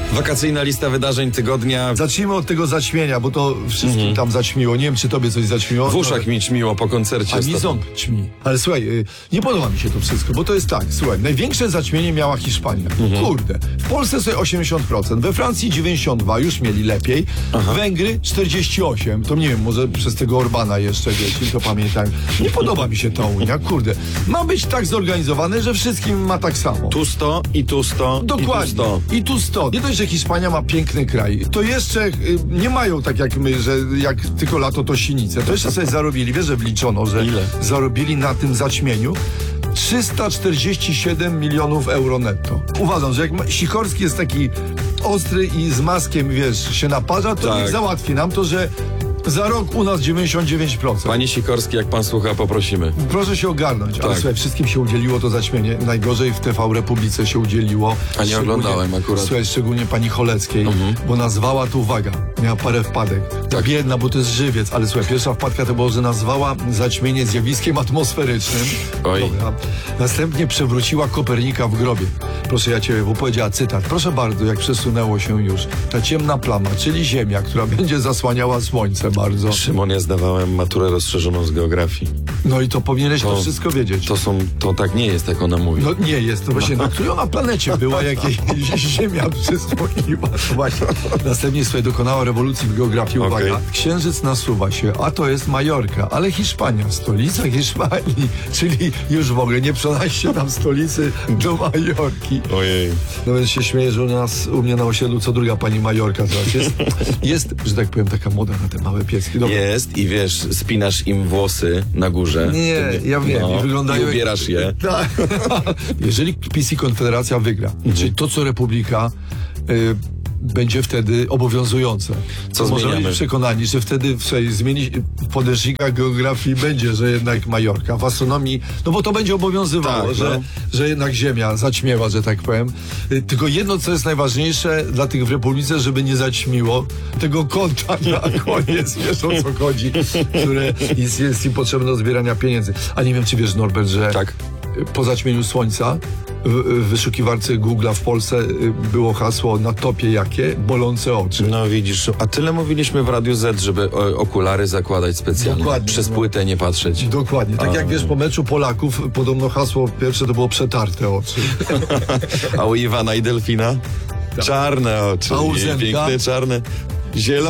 Wakacyjna lista wydarzeń tygodnia. Zacznijmy od tego zaćmienia, bo to wszystkim tam zaćmiło. Nie wiem, czy tobie coś zaćmiło. W uszach mi ćmiło po koncercie. A mi ząb ćmi. Ale słuchaj, nie podoba mi się to wszystko, bo to jest tak, słuchaj, największe zaćmienie miała Hiszpania. Kurde, w Polsce sobie 80%, we Francji 92%, już mieli lepiej, Węgry 48%, to nie wiem, może przez tego Orbana jeszcze, wiecie, to pamiętam. Nie podoba mi się ta Unia, kurde. Ma być tak zorganizowane, że wszystkim ma tak samo. Tu 100 i tu 100. Dokładnie. I tu 100. I tu 100. Nie dość, że Hiszpania ma piękny kraj, to jeszcze nie mają tak jak my, że jak tylko lato to sinice. To jeszcze sobie zarobili, wiesz, że wliczono, że Ile? zarobili na tym zaćmieniu 347 milionów euro netto. Uważam, że jak Sikorski jest taki ostry i z maskiem, wiesz, się naparza, to Tak. niech załatwi nam to, że za rok u nas 99%. Panie Sikorski, jak pan słucha, poprosimy. Proszę się ogarnąć. Ale Tak. słuchaj, wszystkim się udzieliło to zaćmienie. Najgorzej w TV Republice się udzieliło. A nie Szczególnie- oglądałem akurat. Słuchaj, szczególnie pani Choleckiej, bo nazwała tu, uwaga, miała parę wpadek. Tak. Biedna, bo to jest żywiec, ale słuchaj, pierwsza wpadka to było, że nazwała zaćmienie zjawiskiem atmosferycznym. Oj. Dobra. Następnie przewróciła Kopernika w grobie. Proszę ja ciebie, bo powiedziała cytat. Proszę bardzo, jak przesunęło się już ta ciemna plama, czyli Ziemia, która będzie zasłaniała słońce bardzo. Szymon, ja zdawałem maturę rozszerzoną z geografii. No i to powinieneś to wszystko wiedzieć. To tak nie jest, jak ona mówi. No nie jest, to właśnie na której ona planecie była, jakiej Ziemia przysłoniła. Właśnie. Następnie sobie dokonała rewolucji w geografii, uwaga. Okej. Księżyc nasuwa się, a to jest Majorka, ale Hiszpania, stolica Hiszpanii, czyli już w ogóle nie przenoście tam stolicy do Majorki. Ojej. No więc się śmieję, że u mnie na osiedlu co druga pani Majorka teraz jest, że tak powiem, taka moda na te małe pieski. Dobra. Jest i wiesz, spinasz im włosy na górze. Nie, ja wiem, i wyglądają I jak- ubierasz je. Tak. Jeżeli PiS i Konfederacja wygra, czyli to, co Republika będzie wtedy obowiązujące. Co to możemy zmieniamy? być przekonani, że wtedy zmieni w podręcznikach geografii będzie, że jednak Majorka. W astronomii, no bo to będzie obowiązywało, Tak, że jednak Ziemia zaćmiewa, że tak powiem. Tylko jedno, co jest najważniejsze dla tych w Republice, żeby nie zaćmiło tego konta na koniec, wiesz o co chodzi, które jest im potrzebne do zbierania pieniędzy. A nie wiem, czy wiesz, Norbert, że Tak. po zaćmieniu słońca w wyszukiwarce Google'a w Polsce było hasło na topie jakie? Bolące oczy. No widzisz, a tyle mówiliśmy w Radiu Z, żeby okulary zakładać specjalnie. Dokładnie, Przez no. płytę nie patrzeć. Dokładnie. Tak jak wiesz, po meczu Polaków podobno hasło pierwsze to było przetarte oczy. A u Iwana i Delfina? Czarne oczy. A u Zenka? Piękne czarne. Zielone.